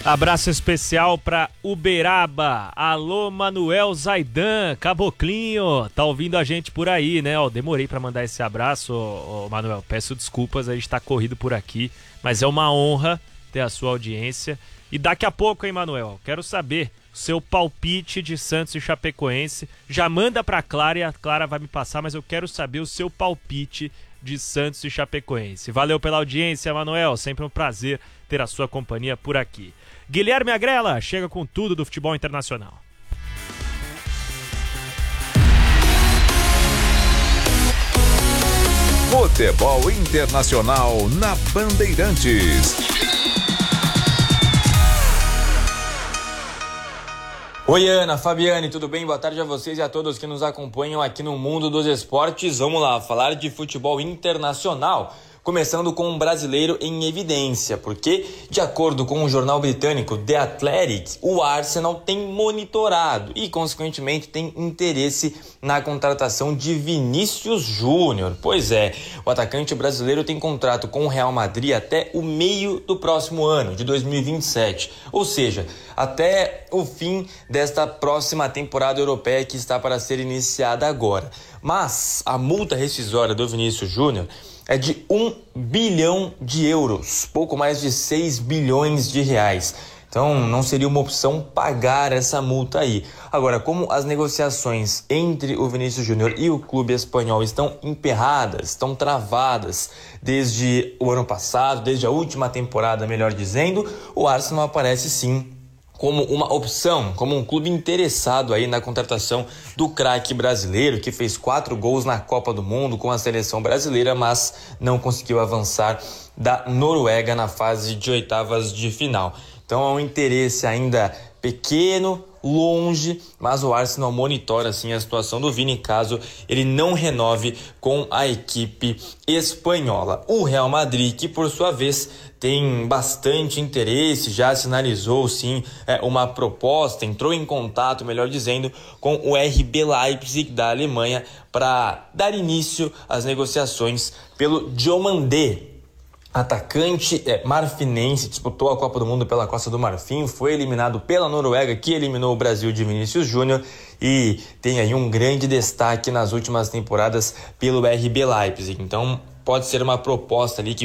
Abraço especial para Uberaba. Alô, Manuel Zaidan, Caboclinho. Tá ouvindo a gente por aí, né? Demorei para mandar esse abraço, Manuel. Peço desculpas, a gente tá corrido por aqui. Mas é uma honra ter a sua audiência. E daqui a pouco, hein, Manuel? Quero saber o seu palpite de Santos e Chapecoense. Já manda pra Clara e a Clara vai me passar, mas eu quero saber o seu palpite de Santos e Chapecoense. Valeu pela audiência, Manuel. Sempre um prazer ter a sua companhia por aqui. Guilherme Agrela chega com tudo do futebol internacional. Futebol Internacional na Bandeirantes. Oi, Ana, Fabiane, tudo bem? Boa tarde a vocês e a todos que nos acompanham aqui no Mundo dos Esportes. Vamos lá, falar de futebol internacional. Começando com um brasileiro em evidência, porque, de acordo com o jornal britânico The Athletic, o Arsenal tem monitorado e, consequentemente, tem interesse na contratação de Vinícius Júnior. Pois é, o atacante brasileiro tem contrato com o Real Madrid até o meio do próximo ano, de 2027, ou seja, até o fim desta próxima temporada europeia que está para ser iniciada agora. Mas a multa rescisória do Vinícius Júnior é de 1 bilhão de euros, pouco mais de 6 bilhões de reais. Então não seria uma opção pagar essa multa aí. Agora, como as negociações entre o Vinícius Júnior e o clube espanhol estão emperradas, estão travadas desde o ano passado, desde a última temporada, melhor dizendo, o Arsenal aparece sim como uma opção, como um clube interessado aí na contratação do craque brasileiro, que fez 4 gols na Copa do Mundo com a seleção brasileira, mas não conseguiu avançar da Noruega na fase de oitavas de final. Então é um interesse ainda pequeno, longe, mas o Arsenal monitora assim a situação do Vini caso ele não renove com a equipe espanhola. O Real Madrid, que por sua vez tem bastante interesse, já sinalizou sim uma proposta, entrou em contato, melhor dizendo, com o RB Leipzig da Alemanha para dar início às negociações pelo Diomandé. Atacante marfinense, disputou a Copa do Mundo pela Costa do Marfim, foi eliminado pela Noruega, que eliminou o Brasil de Vinícius Júnior, e tem aí um grande destaque nas últimas temporadas pelo RB Leipzig. Então pode ser uma proposta ali que